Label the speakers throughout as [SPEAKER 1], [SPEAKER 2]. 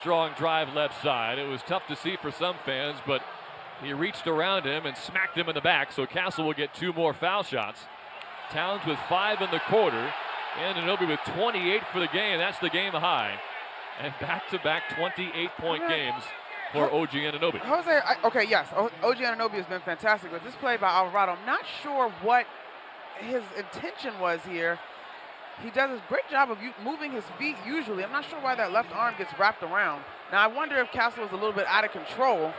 [SPEAKER 1] Strong drive left side. It was tough to see for some fans, but he reached around him and smacked him in the back, so Castle will get 2 more foul shots. Towns with 5 in the quarter. Anunoby with 28 for the game. That's the game high. And back-to-back 28-point games for OG Anunoby.
[SPEAKER 2] Jose, okay, yes, OG Anunoby has been fantastic, but this play by Alvarado, I'm not sure what his intention was here. He does a great job of moving his feet usually. I'm not sure why that left arm gets wrapped around. Now, I wonder if Castle is a little bit out of control.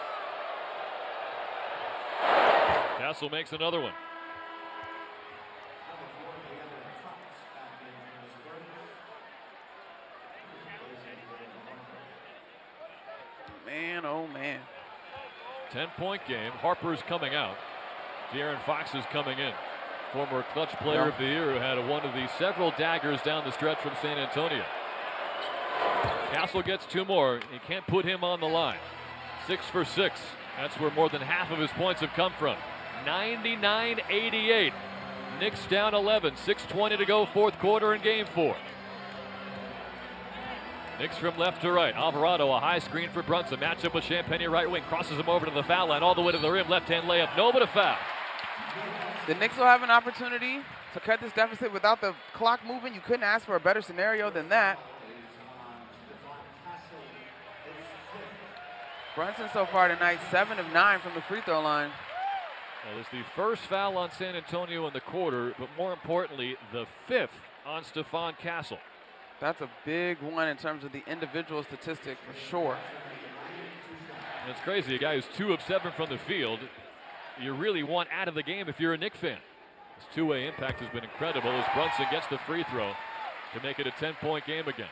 [SPEAKER 1] Castle makes another one.
[SPEAKER 2] Man, oh man.
[SPEAKER 1] 10-point game. Harper's coming out. De'Aaron Fox is coming in. Former clutch player of the year who had one of the several daggers down the stretch from San Antonio. Castle gets 2 more. He can't put him on the line. 6 for 6. That's where more than half of his points have come from. 99-88. Knicks down 11. 6:20 to go, fourth quarter in game 4. Knicks from left to right. Alvarado, a high screen for Brunson. Matchup with Champagnie right wing. Crosses him over to the foul line, all the way to the rim. Left-hand layup. No, but a foul.
[SPEAKER 2] The Knicks will have an opportunity to cut this deficit without the clock moving. You couldn't ask for a better scenario than that. Brunson so far tonight, 7 of 9 from the free throw line.
[SPEAKER 1] Well, it's the first foul on San Antonio in the quarter, but more importantly, the 5th on Stephon Castle.
[SPEAKER 2] That's a big one in terms of the individual statistic for sure.
[SPEAKER 1] And it's crazy, a guy who's 2 of 7 from the field, you really want out of the game if you're a Knick fan. His two-way impact has been incredible as Brunson gets the free throw to make it a 10-point game again.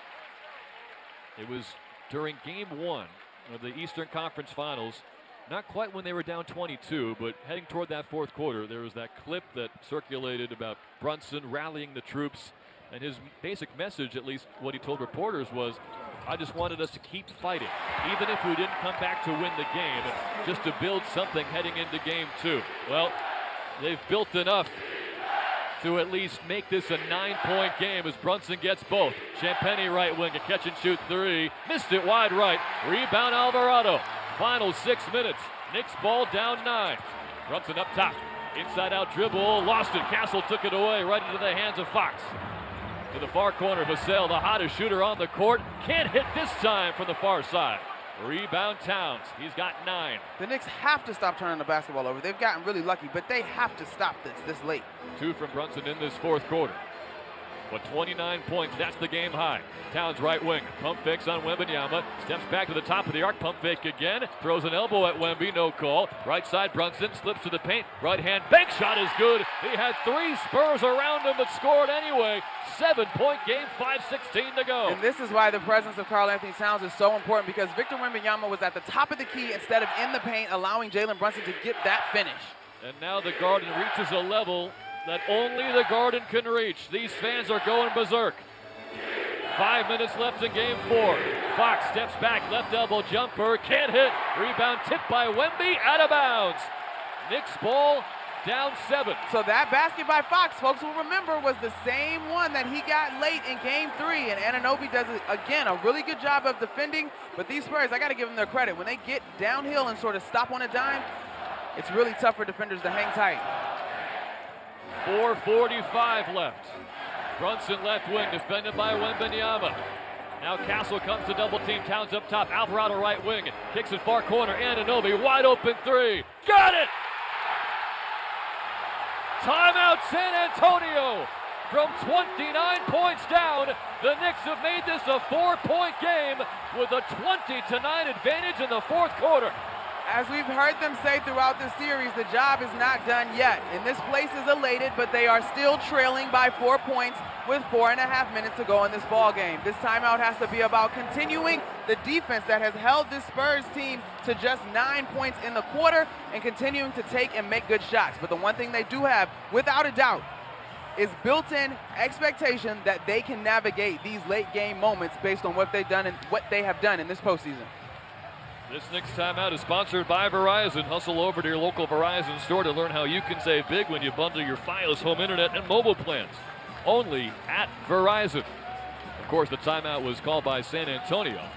[SPEAKER 1] It was during game 1 of the Eastern Conference Finals, not quite when they were down 22, but heading toward that fourth quarter, there was that clip that circulated about Brunson rallying the troops, and his basic message, at least what he told reporters, was, I just wanted us to keep fighting, even if we didn't come back to win the game, just to build something heading into game 2. Well, they've built enough to at least make this a 9-point game as Brunson gets both. Champagnie right wing, a catch and shoot 3. Missed it wide right. Rebound Alvarado. Final 6 minutes. Knicks ball down 9. Brunson up top. Inside out dribble. Lost it. Castle took it away right into the hands of Fox. To the far corner, Vassell, the hottest shooter on the court. Can't hit this time from the far side. Rebound Towns. He's got 9.
[SPEAKER 2] The Knicks have to stop turning the basketball over. They've gotten really lucky, but they have to stop this late.
[SPEAKER 1] 2 from Brunson in this fourth quarter. But 29 points, that's the game high. Towns right wing, pump fakes on Wembanyama, steps back to the top of the arc, pump fake again, throws an elbow at Wemby, no call. Right side, Brunson slips to the paint, right hand, bank shot is good. He had 3 Spurs around him, but scored anyway. 7-point game, 5:16 to go.
[SPEAKER 2] And this is why the presence of Karl-Anthony Towns is so important, because Victor Wembanyama was at the top of the key instead of in the paint, allowing Jalen Brunson to get that finish.
[SPEAKER 1] And now the Garden reaches a level that only the Garden can reach. These fans are going berserk. 5 minutes left in game 4. Fox steps back, left elbow jumper, can't hit. Rebound tipped by Wemby, out of bounds. Knicks ball down 7.
[SPEAKER 2] So that basket by Fox, folks will remember, was the same one that he got late in game 3. And Anunoby does, again, a really good job of defending. But these Spurs, I got to give them their credit. When they get downhill and sort of stop on a dime, it's really tough for defenders to hang tight.
[SPEAKER 1] 4:45 left. Brunson left wing, defended by Wembanyama. Now Castle comes to double team. Towns up top. Alvarado right wing. Kicks it far corner. Anunoby wide open 3. Got it! Timeout San Antonio. From 29 points down, the Knicks have made this a 4-point game with a 20-9 advantage in the fourth quarter.
[SPEAKER 2] As we've heard them say throughout this series, the job is not done yet. And this place is elated, but they are still trailing by 4 points with 4.5 minutes to go in this ball game. This timeout has to be about continuing the defense that has held this Spurs team to just 9 points in the quarter and continuing to take and make good shots. But the one thing they do have, without a doubt, is built-in expectation that they can navigate these late game moments based on what they've done and what they have done in this postseason.
[SPEAKER 1] This next timeout is sponsored by Verizon. Hustle over to your local Verizon store to learn how you can save big when you bundle your Fios home internet and mobile plans. Only at Verizon. Of course, the timeout was called by San Antonio.